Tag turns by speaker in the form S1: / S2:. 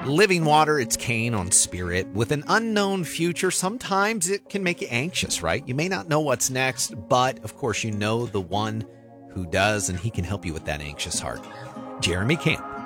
S1: Living Water, it's Kane on Spirit. With an unknown future, sometimes it can make you anxious, right? You may not know what's next, but of course you know the one who does, and he can help you with that anxious heart. Jeremy Camp.